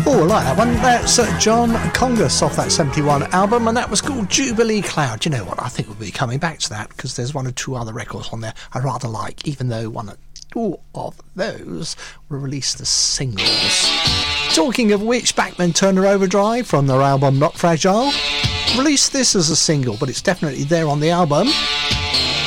Oh, I like that one. That's John Congus off that 71 album, and that was called Jubilee Cloud. You know what? I think we'll be coming back to that because there's one or two other records on there I rather like, even though one or two of those were released as singles. Talking of which, Bachman Turner Overdrive from their album Not Fragile released this as a single, but it's definitely there on the album.